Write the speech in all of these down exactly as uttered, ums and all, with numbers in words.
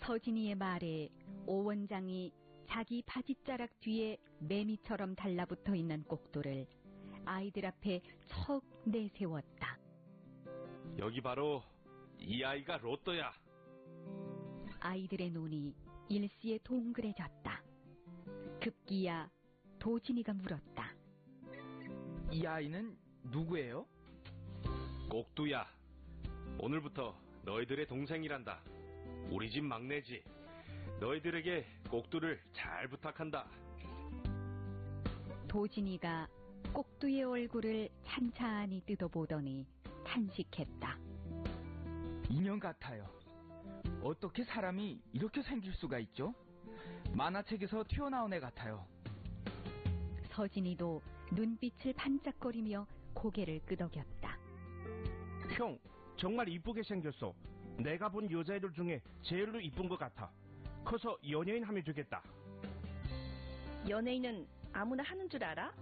서진이의 말에 오 원장이 자기 바지자락 뒤에 매미처럼 달라붙어 있는 꼭두를 아이들 앞에 척 내세웠다. 여기 바로 이 아이가 로또야. 아이들의 눈이 일시에 동그래졌다. 급기야 도진이가 물었다. 이 아이는 누구예요? 꼭두야. 오늘부터 너희들의 동생이란다. 우리 집 막내지. 너희들에게 꼭두를 잘 부탁한다. 도진이가 꼭두의 얼굴을 찬찬히 뜯어보더니 탄식했다. 인형 같아요. 어떻게 사람이 이렇게 생길 수가 있죠? 만화책에서 튀어나온 애 같아요. 서진이도 눈빛을 반짝거리며 고개를 끄덕였다. 형, 정말 이쁘게 생겼어. 내가 본 여자애들 중에 제일로 이쁜 것 같아. 커서 연예인 하면 주겠다. 연예인은 아무나 하는 줄 알아?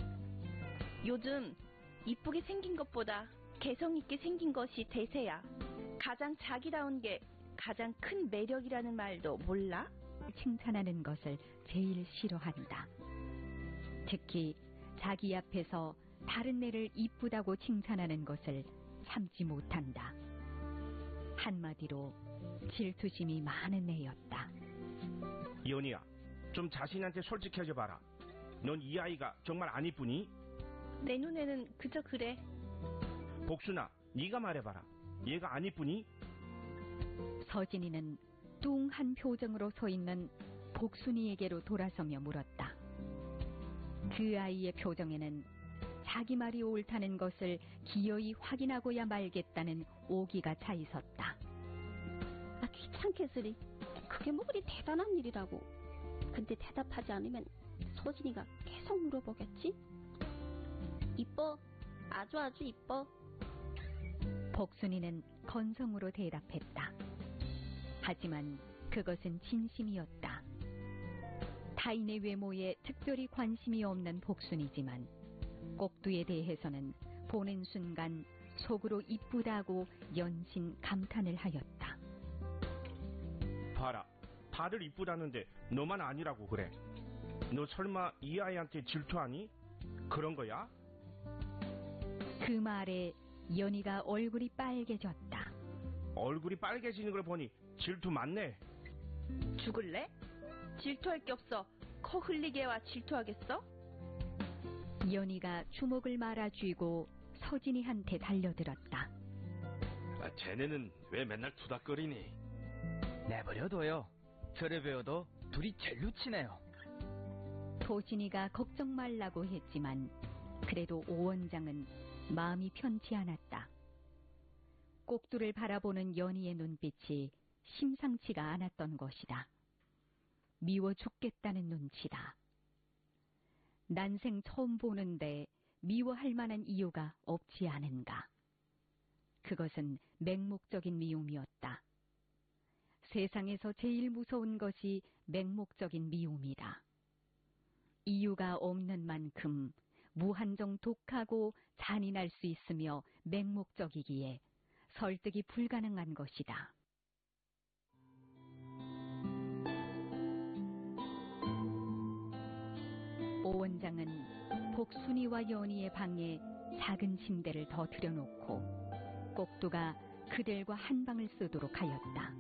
요즘 이쁘게 생긴 것보다 개성 있게 생긴 것이 대세야. 가장 자기다운 게 가장 큰 매력이라는 말도 몰라? 칭찬하는 것을 제일 싫어한다. 특히 자기 앞에서 다른 애를 이쁘다고 칭찬하는 것을 참지 못한다. 한마디로 질투심이 많은 애였다. 연희야, 좀 자신한테 솔직해져 봐라. 넌 이 아이가 정말 안 이쁘니? 내 눈에는 그저 그래. 복순아, 네가 말해봐라. 얘가 안 이쁘니? 서진이는 뚱한 표정으로 서 있는 복순이에게로 돌아서며 물었다. 그 아이의 표정에는 자기 말이 옳다는 것을 기어이 확인하고야 말겠다는 오기가 차 있었다. 아, 귀찮겠으리. 그게 뭐 그리 대단한 일이라고. 근데 대답하지 않으면 서진이가 계속 물어보겠지? 이뻐. 아주 아주 이뻐. 복순이는 건성으로 대답했다. 하지만 그것은 진심이었다. 타인의 외모에 특별히 관심이 없는 복순이지만 꼭두에 대해서는 보는 순간 속으로 이쁘다고 연신 감탄을 하였다. 봐라, 다들 이쁘다는데 너만 아니라고 그래. 너 설마 이 아이한테 질투하니? 그런 거야? 그 말에 연희가 얼굴이 빨개졌다. 얼굴이 빨개지는 걸 보니 질투 많네. 죽을래? 질투할 게 없어. 코 흘리게 와 질투하겠어? 연희가 주먹을 말아쥐고 서진이한테 달려들었다. 아, 쟤네는 왜 맨날 투닥거리니? 내버려둬요. 저래 배워도 둘이 젤로 치네요. 도진이가 걱정 말라고 했지만 그래도 오 원장은 마음이 편치 않았다. 꼭두를 바라보는 연희의 눈빛이 심상치가 않았던 것이다. 미워 죽겠다는 눈치다. 난생 처음 보는데 미워할 만한 이유가 없지 않은가. 그것은 맹목적인 미움이었다. 세상에서 제일 무서운 것이 맹목적인 미움이다. 이유가 없는 만큼 무한정 독하고 잔인할 수 있으며 맹목적이기에 설득이 불가능한 것이다. 오 원장은 복순이와 연희의 방에 작은 침대를 더 들여놓고 꼭두가 그들과 한 방을 쓰도록 하였다.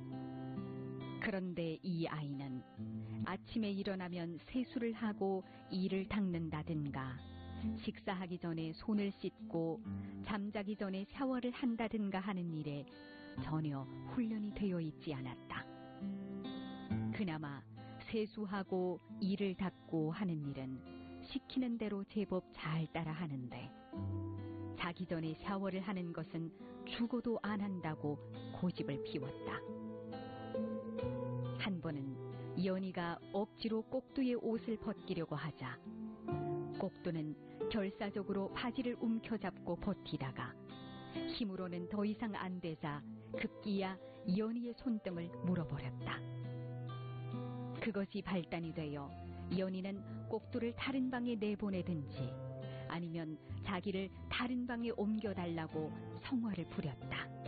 그런데 이 아이는 아침에 일어나면 세수를 하고 이를 닦는다든가 식사하기 전에 손을 씻고 잠자기 전에 샤워를 한다든가 하는 일에 전혀 훈련이 되어 있지 않았다. 그나마 세수하고 이를 닦고 하는 일은 시키는 대로 제법 잘 따라 하는데 자기 전에 샤워를 하는 것은 죽어도 안 한다고 고집을 피웠다. 한 번은 연희가 억지로 꼭두의 옷을 벗기려고 하자 꼭두는 결사적으로 바지를 움켜잡고 버티다가 힘으로는 더 이상 안 되자 급기야 연희의 손등을 물어버렸다. 그것이 발단이 되어 연희는 꼭두를 다른 방에 내보내든지 아니면 자기를 다른 방에 옮겨달라고 성화를 부렸다.